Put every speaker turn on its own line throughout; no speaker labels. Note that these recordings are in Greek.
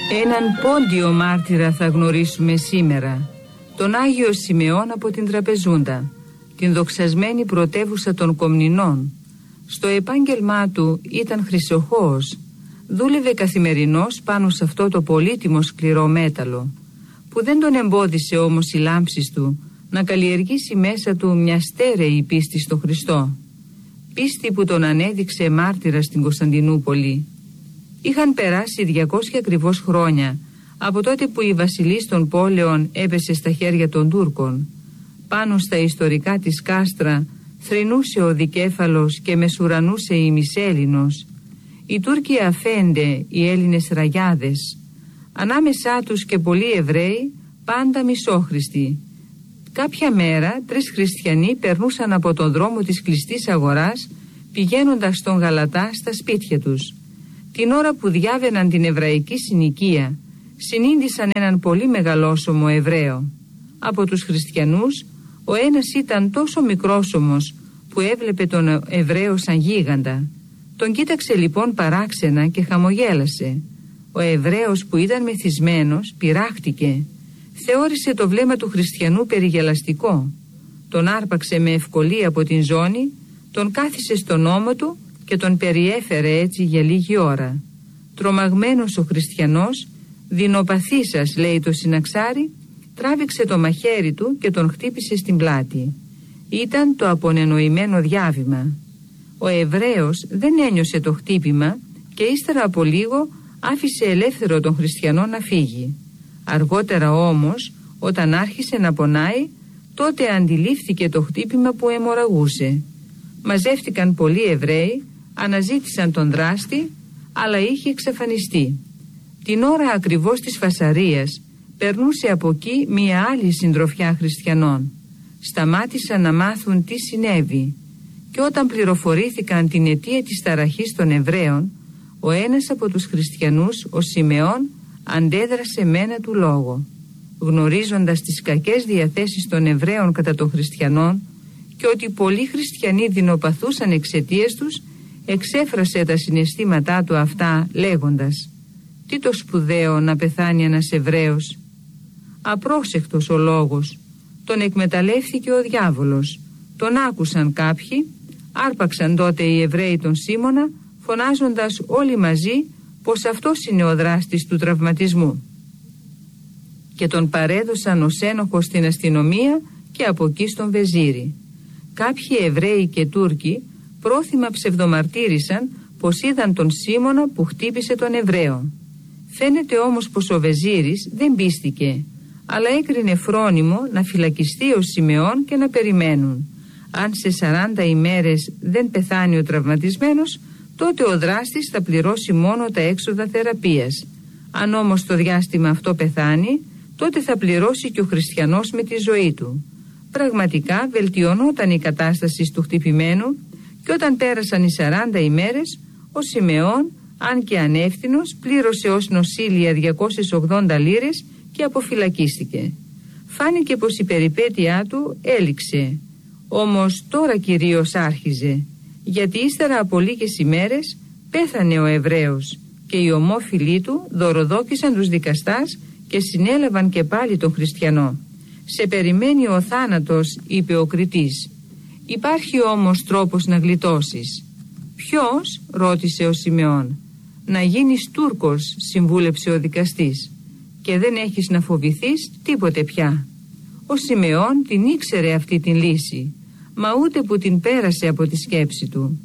Έναν πόντιο μάρτυρα θα γνωρίσουμε σήμερα, τον Άγιο Σιμεών από την Τραπεζούντα, την δοξασμένη πρωτεύουσα των Κομνηνών. Στο επάγγελμά του ήταν χρυσοχώος, δούλευε καθημερινώς πάνω σε αυτό το πολύτιμο σκληρό μέταλλο, που δεν τον εμπόδισε όμως η λάμψη του να καλλιεργήσει μέσα του μια στέρεη πίστη στο Χριστό, πίστη που τον ανέδειξε μάρτυρα στην Κωνσταντινούπολη. Είχαν περάσει 200 ακριβώς χρόνια από τότε που η βασιλής των πόλεων έπεσε στα χέρια των Τούρκων. Πάνω στα ιστορικά της κάστρα θρηνούσε ο δικέφαλος και μεσουρανούσε η Μισέλινος. Οι Τούρκοι αφέντε, οι Έλληνες ραγιάδες. Ανάμεσά τους και πολλοί Εβραίοι, πάντα μισόχριστοι. Κάποια μέρα 3 χριστιανοί περνούσαν από τον δρόμο της κλειστής αγοράς, πηγαίνοντας στον Γαλατά στα σπίτια τους. Την ώρα που διάβαιναν την εβραϊκή συνοικία, συνήντησαν έναν πολύ μεγαλόσωμο Εβραίο. Από τους χριστιανούς, ο ένας ήταν τόσο μικρόσωμος που έβλεπε τον Εβραίο σαν γίγαντα. Τον κοίταξε λοιπόν παράξενα και χαμογέλασε. Ο Εβραίος, που ήταν μεθυσμένος, πειράχτηκε. Θεώρησε το βλέμμα του χριστιανού περιγελαστικό. Τον άρπαξε με ευκολία από την ζώνη, τον κάθισε στον ώμο του και τον περιέφερε έτσι για λίγη ώρα. Τρομαγμένος ο χριστιανός, δεινοπαθήσας, λέει το συναξάρι, τράβηξε το μαχαίρι του και τον χτύπησε στην πλάτη. Ήταν το απονενοημένο διάβημα. Ο Εβραίος δεν ένιωσε το χτύπημα και ύστερα από λίγο άφησε ελεύθερο τον χριστιανό να φύγει. Αργότερα όμως, όταν άρχισε να πονάει, τότε αντιλήφθηκε το χτύπημα που αιμορραγούσε. Μαζεύτηκαν πολλοί Εβραίοι, αναζήτησαν τον δράστη, αλλά είχε εξαφανιστεί. Την ώρα ακριβώς της φασαρίας περνούσε από εκεί μία άλλη συντροφιά χριστιανών. Σταμάτησαν να μάθουν τι συνέβη και όταν πληροφορήθηκαν την αιτία της ταραχής των Εβραίων, ο ένας από τους χριστιανούς, ο Σιμεών, αντέδρασε με ένα του λόγο. Γνωρίζοντας τις κακές διαθέσεις των Εβραίων κατά των χριστιανών και ότι πολλοί χριστιανοί δεινοπαθούσαν εξαιτίας τους, εξέφρασε τα συναισθήματά του αυτά λέγοντας: «Τι το σπουδαίο να πεθάνει ένας Εβραίος». Απρόσεκτος ο λόγος, τον εκμεταλλεύθηκε ο διάβολος. Τον άκουσαν κάποιοι, άρπαξαν τότε οι Εβραίοι τον Σίμωνα, φωνάζοντας όλοι μαζί πως αυτός είναι ο δράστης του τραυματισμού, και τον παρέδωσαν ως ένοχο στην αστυνομία και από εκεί στον Βεζίρι. Κάποιοι Εβραίοι και Τούρκοι πρόθυμα ψευδομαρτύρησαν πως είδαν τον Σίμωνα που χτύπησε τον Εβραίο. Φαίνεται όμως πως ο Βεζίρης δεν πίστηκε, αλλά έκρινε φρόνιμο να φυλακιστεί ο Σιμεών και να περιμένουν. Αν σε 40 ημέρες δεν πεθάνει ο τραυματισμένος, τότε ο δράστης θα πληρώσει μόνο τα έξοδα θεραπείας. Αν όμως το διάστημα αυτό πεθάνει, τότε θα πληρώσει και ο χριστιανός με τη ζωή του. Πραγματικά βελτιωνόταν η κατάσταση του χτυπημένου και όταν πέρασαν οι 40 ημέρες, ο Σιμεών, αν και ανεύθυνος, πλήρωσε ως νοσήλια 280 λίρες και αποφυλακίστηκε. Φάνηκε πως η περιπέτειά του έληξε. Όμως τώρα κυρίως άρχιζε, γιατί ύστερα από λίγες ημέρες πέθανε ο Εβραίος και οι ομόφυλοι του δωροδόκησαν τους δικαστάς και συνέλαβαν και πάλι τον χριστιανό. «Σε περιμένει ο θάνατος», είπε ο κριτής. «Υπάρχει όμως τρόπος να γλιτώσεις». «Ποιος?» ρώτησε ο Σιμεών. «Να γίνεις Τούρκος», συμβούλεψε ο δικαστής, «και δεν έχεις να φοβηθείς τίποτε πια». Ο Σιμεών την ήξερε αυτή την λύση, μα ούτε που την πέρασε από τη σκέψη του.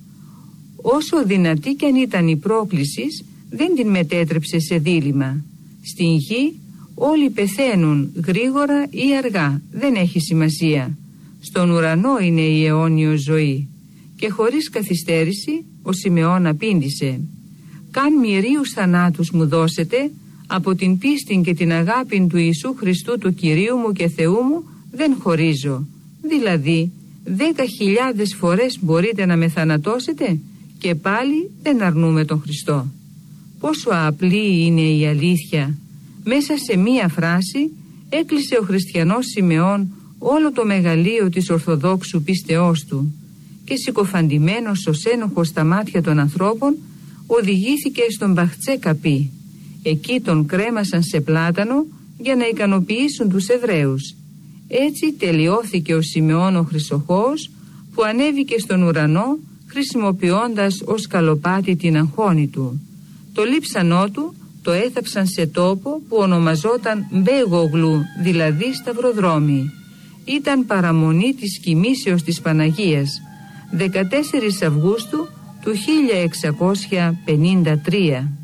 Όσο δυνατή κι αν ήταν η πρόκληση, δεν την μετέτρεψε σε δίλημμα. Στην γη όλοι πεθαίνουν γρήγορα ή αργά, δεν έχει σημασία. Στον ουρανό είναι η αιώνιος ζωή. Και χωρίς καθυστέρηση ο Σιμεών απήντησε: «Καν μυρίους θανάτους μου δώσετε, από την πίστη και την αγάπη του Ιησού Χριστού του Κυρίου μου και Θεού μου δεν χωρίζω. Δηλαδή 10.000 φορές μπορείτε να με θανατώσετε και πάλι δεν αρνούμε τον Χριστό». Πόσο απλή είναι η αλήθεια. Μέσα σε μία φράση έκλεισε ο χριστιανός Σιμεών όλο το μεγαλείο της Ορθοδόξου πίστεώς του και συκοφαντημένος ως ένοχος στα μάτια των ανθρώπων οδηγήθηκε στον Μπαχτσέ Καπί. Εκεί τον κρέμασαν σε πλάτανο για να ικανοποιήσουν τους Εβραίους. Έτσι τελειώθηκε ο Σιμεών ο Χρυσοχώος, που ανέβηκε στον ουρανό χρησιμοποιώντας ως σκαλοπάτι την αγχώνη του. Το λείψανό του το έθαψαν σε τόπο που ονομαζόταν Μπέγογλου, δηλαδή Σταυροδρόμι. Ήταν παραμονή της κοιμήσεως της Παναγίας, 14 Αυγούστου του 1653.